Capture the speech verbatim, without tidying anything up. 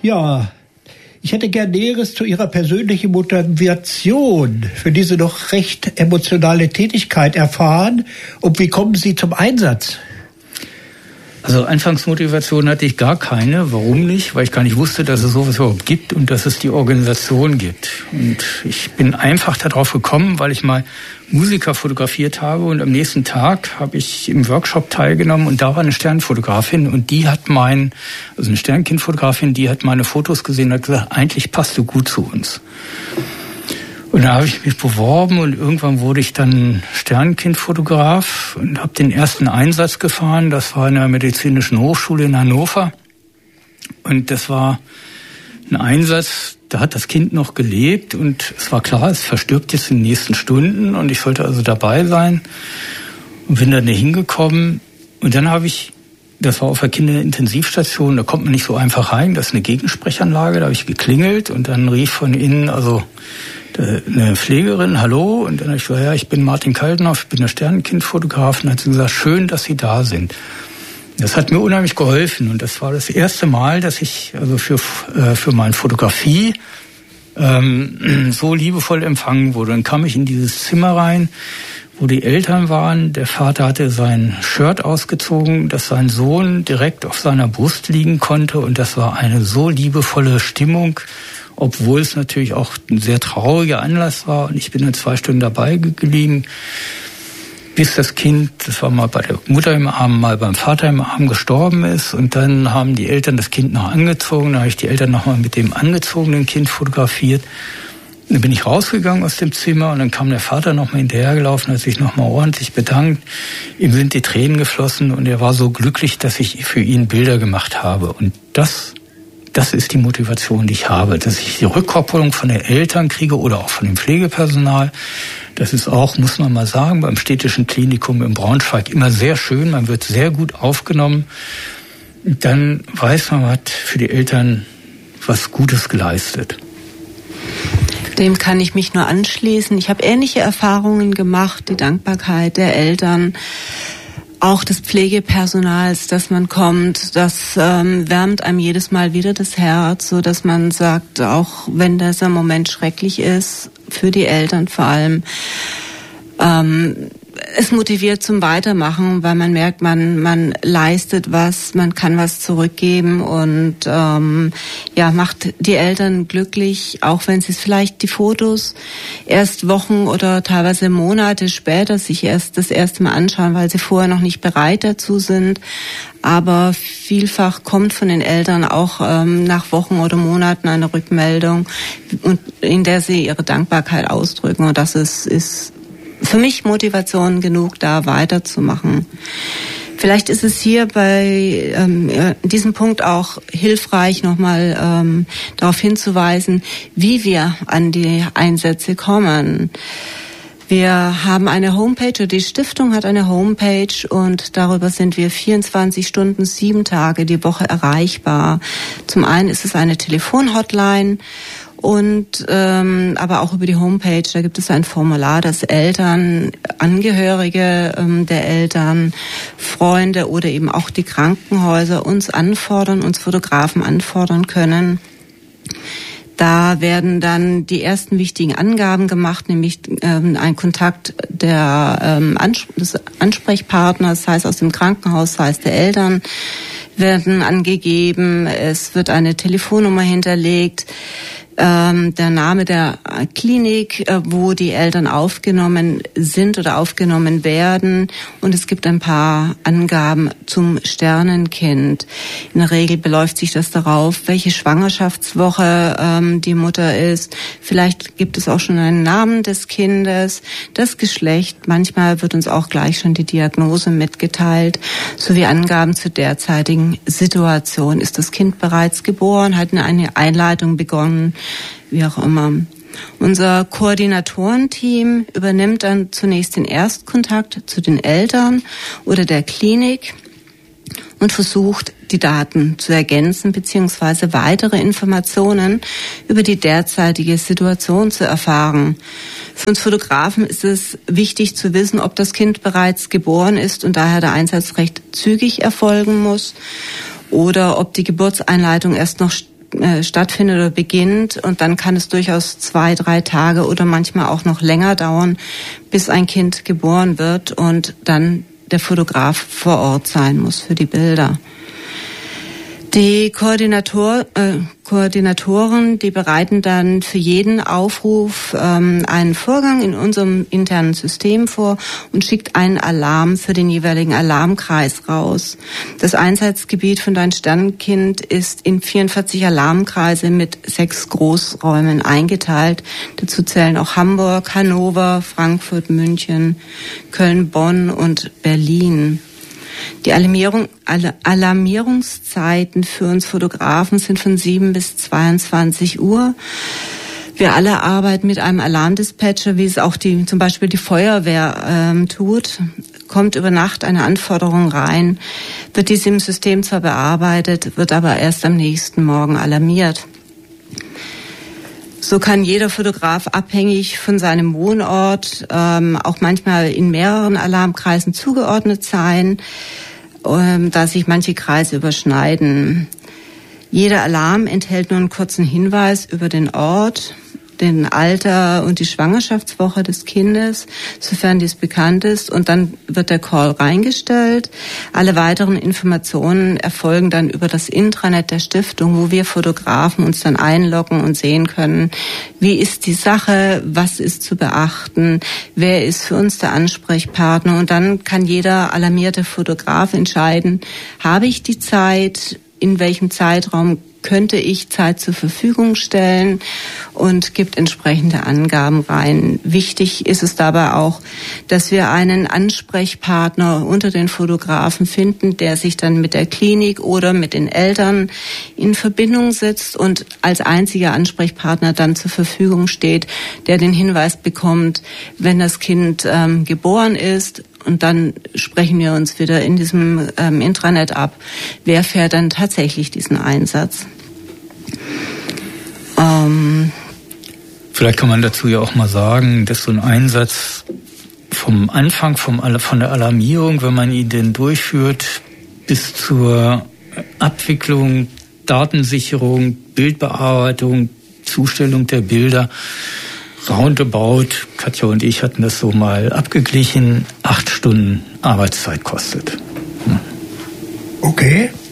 Ja, ich hätte gern Näheres zu Ihrer persönlichen Motivation für diese doch recht emotionale Tätigkeit erfahren. Und wie kommen Sie zum Einsatz? Also Anfangsmotivation hatte ich gar keine. Warum nicht? Weil ich gar nicht wusste, dass es sowas überhaupt gibt und dass es die Organisation gibt. Und ich bin einfach darauf gekommen, weil ich mal Musiker fotografiert habe und am nächsten Tag habe ich im Workshop teilgenommen und da war eine Sternfotografin und die hat mein, also eine Sternkindfotografin, die hat meine Fotos gesehen und hat gesagt, eigentlich passt du gut zu uns. Und da habe ich mich beworben und irgendwann wurde ich dann Sternkindfotograf und habe den ersten Einsatz gefahren. Das war in der Medizinischen Hochschule in Hannover. Und das war ein Einsatz, da hat das Kind noch gelebt und es war klar, es verstirbt jetzt in den nächsten Stunden und ich sollte also dabei sein und bin dann da hingekommen. Und dann habe ich, das war auf der Kinderintensivstation, da kommt man nicht so einfach rein, das ist eine Gegensprechanlage, da habe ich geklingelt und dann rief von innen, also eine Pflegerin, hallo, und dann habe ich gesagt, ja, ich bin Martin Kaltenhoff, ich bin der Sternenkindfotograf, und dann hat sie gesagt, schön, dass Sie da sind. Das hat mir unheimlich geholfen und das war das erste Mal, dass ich also für äh, für meine Fotografie ähm, so liebevoll empfangen wurde. Dann kam ich in dieses Zimmer rein, wo die Eltern waren. Der Vater hatte sein Shirt ausgezogen, dass sein Sohn direkt auf seiner Brust liegen konnte und das war eine so liebevolle Stimmung, obwohl es natürlich auch ein sehr trauriger Anlass war. Und ich bin dann zwei Stunden dabei geblieben, bis das Kind, das war mal bei der Mutter im Arm, mal beim Vater im Arm gestorben ist. Und dann haben die Eltern das Kind noch angezogen. Da habe ich die Eltern nochmal mit dem angezogenen Kind fotografiert. Dann bin ich rausgegangen aus dem Zimmer und dann kam der Vater nochmal hinterhergelaufen, hat sich nochmal ordentlich bedankt. Ihm sind die Tränen geflossen und er war so glücklich, dass ich für ihn Bilder gemacht habe. Und das Das ist die Motivation, die ich habe, dass ich die Rückkopplung von den Eltern kriege oder auch von dem Pflegepersonal. Das ist auch, muss man mal sagen, beim Städtischen Klinikum in Braunschweig immer sehr schön. Man wird sehr gut aufgenommen. Dann weiß man, man hat für die Eltern was Gutes geleistet. Dem kann ich mich nur anschließen. Ich habe ähnliche Erfahrungen gemacht, die Dankbarkeit der Eltern, auch des Pflegepersonals, dass man kommt, das ähm, wärmt einem jedes Mal wieder das Herz, so dass man sagt, auch wenn dieser Moment schrecklich ist, für die Eltern vor allem, ähm, es motiviert zum Weitermachen, weil man merkt, man man leistet was, man kann was zurückgeben und ähm, ja macht die Eltern glücklich, auch wenn sie es vielleicht die Fotos erst Wochen oder teilweise Monate später sich erst das erste Mal anschauen, weil sie vorher noch nicht bereit dazu sind. Aber vielfach kommt von den Eltern auch ähm, nach Wochen oder Monaten eine Rückmeldung, und in der sie ihre Dankbarkeit ausdrücken, und das ist ist für mich Motivation genug, da weiterzumachen. Vielleicht ist es hier bei ähm, in diesem Punkt auch hilfreich, nochmal ähm, darauf hinzuweisen, wie wir an die Einsätze kommen. Wir haben eine Homepage, oder die Stiftung hat eine Homepage, und darüber sind wir vierundzwanzig Stunden, sieben Tage die Woche erreichbar. Zum einen ist es eine Telefonhotline, und ähm, aber auch über die Homepage, da gibt es ein Formular, das Eltern, Angehörige ähm, der Eltern, Freunde oder eben auch die Krankenhäuser uns anfordern, uns Fotografen anfordern können. Da werden dann die ersten wichtigen Angaben gemacht, nämlich ähm, ein Kontakt der ähm, Ans- des Ansprechpartners, sei es aus dem Krankenhaus, sei es der Eltern, werden angegeben. Es wird eine Telefonnummer hinterlegt, ähm, der Name der Klinik, äh, wo die Eltern aufgenommen sind oder aufgenommen werden, und es gibt ein paar Angaben zum Sternenkind. In der Regel beläuft sich das darauf, welche Schwangerschaftswoche ähm, die Mutter ist. Vielleicht gibt es auch schon einen Namen des Kindes, das Geschlecht. Manchmal wird uns auch gleich schon die Diagnose mitgeteilt, sowie Angaben zur derzeitigen Situation. Ist das Kind bereits geboren? Hat eine Einleitung begonnen? Wie auch immer. Unser Koordinatorenteam übernimmt dann zunächst den Erstkontakt zu den Eltern oder der Klinik und versucht, die Daten zu ergänzen bzw. weitere Informationen über die derzeitige Situation zu erfahren. Für uns Fotografen ist es wichtig zu wissen, ob das Kind bereits geboren ist und daher der Einsatz recht zügig erfolgen muss, oder ob die Geburtseinleitung erst noch äh, stattfindet oder beginnt. Und dann kann es durchaus zwei, drei Tage oder manchmal auch noch länger dauern, bis ein Kind geboren wird und dann der Fotograf vor Ort sein muss für die Bilder. Die Koordinator, äh, Koordinatoren, die bereiten dann für jeden Aufruf ähm, einen Vorgang in unserem internen System vor und schickt einen Alarm für den jeweiligen Alarmkreis raus. Das Einsatzgebiet von Dein Sternkind ist in vierundvierzig Alarmkreise mit sechs Großräumen eingeteilt. Dazu zählen auch Hamburg, Hannover, Frankfurt, München, Köln, Bonn und Berlin. Die Alarmierung, Alarmierungszeiten für uns Fotografen sind von sieben bis zweiundzwanzig Uhr. Wir alle arbeiten mit einem Alarmdispatcher, wie es auch die, zum Beispiel die Feuerwehr ähm, tut. Kommt über Nacht eine Anforderung rein, wird diese im System zwar bearbeitet, wird aber erst am nächsten Morgen alarmiert. So kann jeder Fotograf abhängig von seinem Wohnort ähm, auch manchmal in mehreren Alarmkreisen zugeordnet sein, ähm, da sich manche Kreise überschneiden. Jeder Alarm enthält nur einen kurzen Hinweis über den Ort, den Alter und die Schwangerschaftswoche des Kindes, sofern dies bekannt ist. Und dann wird der Call reingestellt. Alle weiteren Informationen erfolgen dann über das Intranet der Stiftung, wo wir Fotografen uns dann einloggen und sehen können, wie ist die Sache, was ist zu beachten, wer ist für uns der Ansprechpartner. Und dann kann jeder alarmierte Fotograf entscheiden, habe ich die Zeit, in welchem Zeitraum könnte ich Zeit zur Verfügung stellen, und gibt entsprechende Angaben rein. Wichtig ist es dabei auch, dass wir einen Ansprechpartner unter den Fotografen finden, der sich dann mit der Klinik oder mit den Eltern in Verbindung setzt und als einziger Ansprechpartner dann zur Verfügung steht, der den Hinweis bekommt, wenn das Kind ähm, geboren ist. Und dann sprechen wir uns wieder in diesem ähm, Intranet ab, wer fährt dann tatsächlich diesen Einsatz. Ähm Vielleicht kann man dazu ja auch mal sagen, dass so ein Einsatz vom Anfang, vom, von der Alarmierung, wenn man ihn denn durchführt, bis zur Abwicklung, Datensicherung, Bildbearbeitung, Zustellung der Bilder, roundabout, Katja und ich hatten das so mal abgeglichen, acht Stunden Arbeitszeit kostet. Hm. Okay.